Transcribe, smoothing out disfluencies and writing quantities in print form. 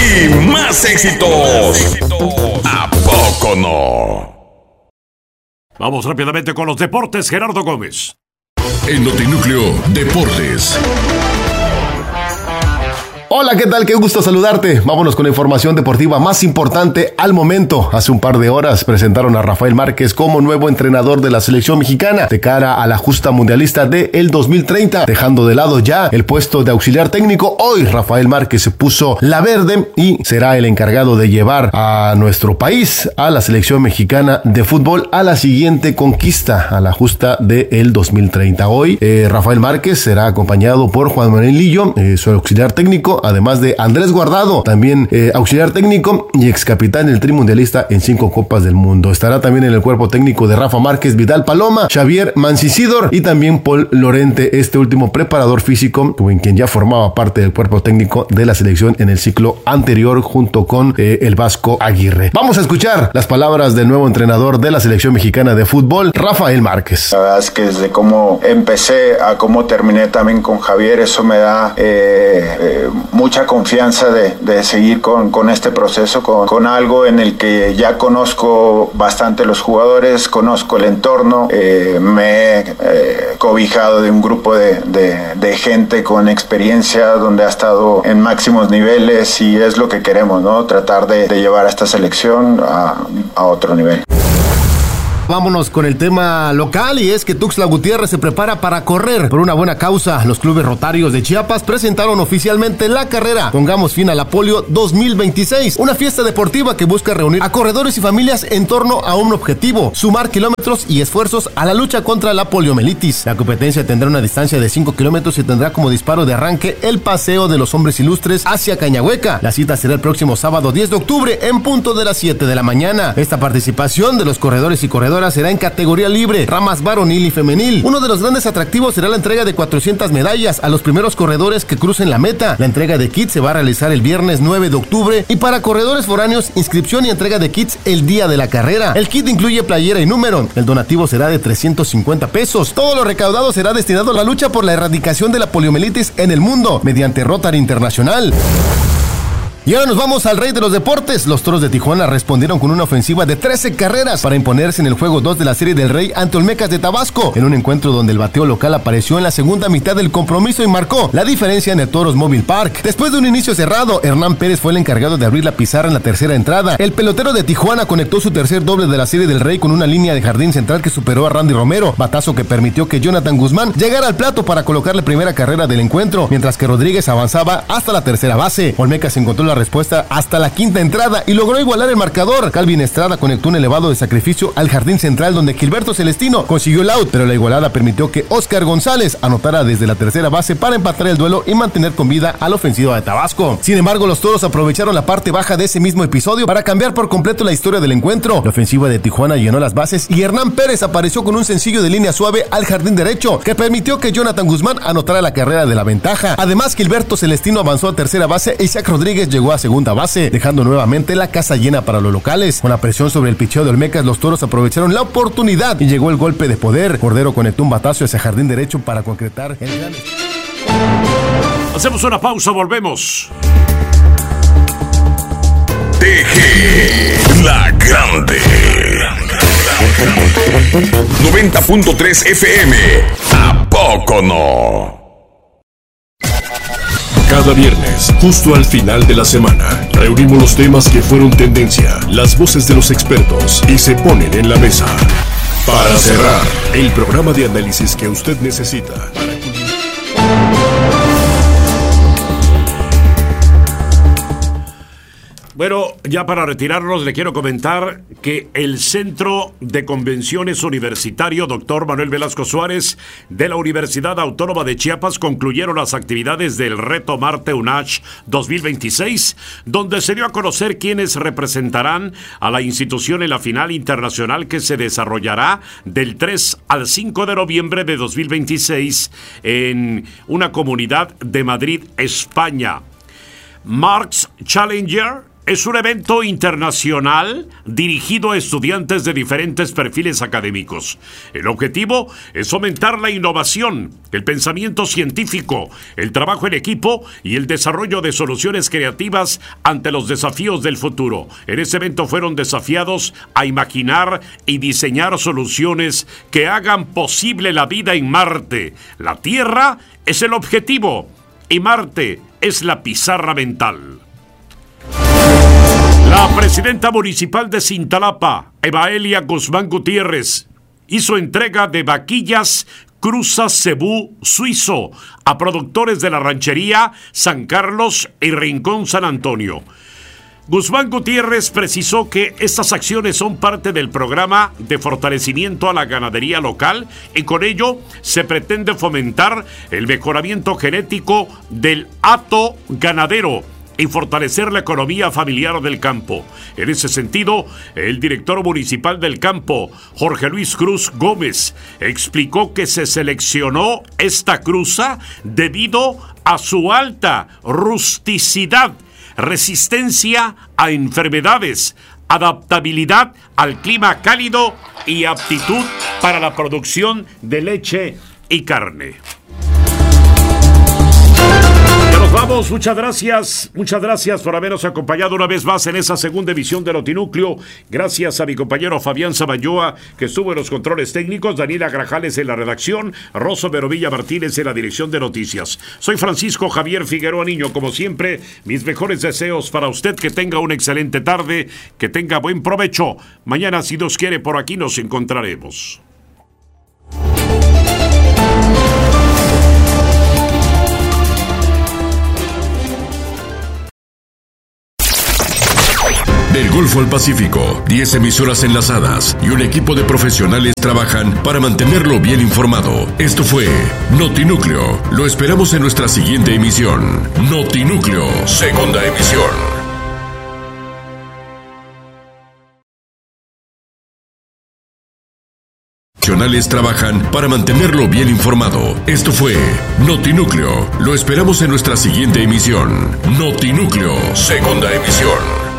y más éxitos. ¿A poco no? Vamos rápidamente con los deportes, Gerardo Gómez. En Notinúcleo Deportes. Hola, ¿qué tal? Qué gusto saludarte. Vámonos con la información deportiva más importante al momento. Hace un par de horas presentaron a Rafael Márquez como nuevo entrenador de la selección mexicana de cara a la justa mundialista del 2030, dejando de lado ya el puesto de auxiliar técnico. Hoy Rafael Márquez se puso la verde y será el encargado de llevar a nuestro país, a la selección mexicana de fútbol, a la siguiente conquista, a la justa del 2030. Hoy Rafael Márquez será acompañado por Juan Manuel Lillo, su auxiliar técnico, además de Andrés Guardado, también auxiliar técnico y ex capitán del Tri Mundialista en 5 Copas del Mundo. Estará también en el cuerpo técnico de Rafa Márquez Vidal Paloma, Xavier Mancisidor y también Paul Lorente, este último preparador físico, en quien ya formaba parte del cuerpo técnico de la selección en el ciclo anterior junto con el Vasco Aguirre. Vamos a escuchar las palabras del nuevo entrenador de la selección mexicana de fútbol, Rafael Márquez. La verdad es que desde cómo empecé a cómo terminé también con Javier, eso me da mucha confianza de seguir con este proceso, con algo en el que ya conozco bastante los jugadores, conozco el entorno, me he cobijado de un grupo de gente con experiencia donde ha estado en máximos niveles y es lo que queremos, ¿no? Tratar de llevar a esta selección a otro nivel. Vámonos con el tema local y es que Tuxtla Gutiérrez se prepara para correr por una buena causa. Los clubes rotarios de Chiapas presentaron oficialmente la carrera Pongamos Fin a la Polio 2026, una fiesta deportiva que busca reunir a corredores y familias en torno a un objetivo: sumar kilómetros y esfuerzos a la lucha contra la poliomielitis. La competencia tendrá una distancia de 5 kilómetros y tendrá como disparo de arranque el paseo de los hombres ilustres hacia Cañahueca. La cita será el próximo sábado 10 de octubre en punto de las 7 de la mañana. Esta participación de los corredores y corredoras será en categoría libre, ramas varonil y femenil. Uno de los grandes atractivos será la entrega de 400 medallas a los primeros corredores que crucen la meta. La entrega de kits se va a realizar el viernes 9 de octubre y para corredores foráneos, inscripción y entrega de kits el día de la carrera. El kit incluye playera y número. El donativo será de 350 pesos. Todo lo recaudado será destinado a la lucha por la erradicación de la poliomielitis en el mundo mediante Rotary Internacional. Y ahora nos vamos al rey de los deportes. Los Toros de Tijuana respondieron con una ofensiva de 13 carreras para imponerse en el juego 2 de la Serie del Rey ante Olmecas de Tabasco, en un encuentro donde el bateo local apareció en la segunda mitad del compromiso y marcó la diferencia en el Toros Mobile Park. Después de un inicio cerrado, Hernán Pérez fue el encargado de abrir la pizarra en la tercera entrada. El pelotero de Tijuana conectó su tercer doble de la Serie del Rey con una línea de jardín central que superó a Randy Romero, batazo que permitió que Jonathan Guzmán llegara al plato para colocar la primera carrera del encuentro, mientras que Rodríguez avanzaba hasta la tercera base. Olmecas encontró la respuesta hasta la quinta entrada y logró igualar el marcador. Calvin Estrada conectó un elevado de sacrificio al jardín central donde Gilberto Celestino consiguió el out, pero la igualada permitió que Oscar González anotara desde la tercera base para empatar el duelo y mantener con vida a la ofensiva de Tabasco. Sin embargo, los Toros aprovecharon la parte baja de ese mismo episodio para cambiar por completo la historia del encuentro. La ofensiva de Tijuana llenó las bases y Hernán Pérez apareció con un sencillo de línea suave al jardín derecho que permitió que Jonathan Guzmán anotara la carrera de la ventaja. Además, Gilberto Celestino avanzó a tercera base y Isaac Rodríguez llegó a segunda base, dejando nuevamente la casa llena para los locales. Con la presión sobre el picheo de Olmecas, los Toros aprovecharon la oportunidad y llegó el golpe de poder. Cordero conectó un batazo hacia jardín derecho para concretar el gran... Hacemos una pausa, volvemos. TG La Grande 90.3 FM. ¿A poco no? Cada viernes, justo al final de la semana, reunimos los temas que fueron tendencia, las voces de los expertos y se ponen en la mesa. Para cerrar, el programa de análisis que usted necesita. Bueno, ya para retirarnos le quiero comentar que el Centro de Convenciones Universitario Dr. Manuel Velasco Suárez de la Universidad Autónoma de Chiapas concluyeron las actividades del Reto Marte UNACH 2026, donde se dio a conocer quiénes representarán a la institución en la final internacional que se desarrollará del 3 al 5 de noviembre de 2026 en una comunidad de Madrid, España. Marx Challenger es un evento internacional dirigido a estudiantes de diferentes perfiles académicos. El objetivo es fomentar la innovación, el pensamiento científico, el trabajo en equipo y el desarrollo de soluciones creativas ante los desafíos del futuro. En este evento fueron desafiados a imaginar y diseñar soluciones que hagan posible la vida en Marte. La Tierra es el objetivo y Marte es la pizarra mental. La presidenta municipal de Cintalapa, Evaelia Guzmán Gutiérrez, hizo entrega de vaquillas Cruza Cebú Suizo a productores de la ranchería San Carlos y Rincón San Antonio. Guzmán Gutiérrez precisó que estas acciones son parte del programa de fortalecimiento a la ganadería local y con ello se pretende fomentar el mejoramiento genético del hato ganadero y fortalecer la economía familiar del campo. En ese sentido, el director municipal del campo, Jorge Luis Cruz Gómez, explicó que se seleccionó esta cruza debido a su alta rusticidad, resistencia a enfermedades, adaptabilidad al clima cálido y aptitud para la producción de leche y carne. Vamos, muchas gracias por habernos acompañado una vez más en esa segunda edición de Notinúcleo. Gracias a mi compañero Fabián Samayoa, que estuvo en los controles técnicos, Daniela Grajales en la redacción, Rosso Verovilla Martínez en la dirección de noticias. Soy Francisco Javier Figueroa Niño, como siempre, mis mejores deseos para usted, que tenga una excelente tarde, que tenga buen provecho. Mañana, si Dios quiere, por aquí nos encontraremos. Del Golfo al Pacífico, 10 emisoras enlazadas y un equipo de profesionales trabajan para mantenerlo bien informado. Esto fue Notinúcleo. Lo esperamos en nuestra siguiente emisión. Notinúcleo, segunda emisión. Profesionales trabajan para mantenerlo bien informado. Esto fue Notinúcleo. Lo esperamos en nuestra siguiente emisión. Notinúcleo, segunda emisión.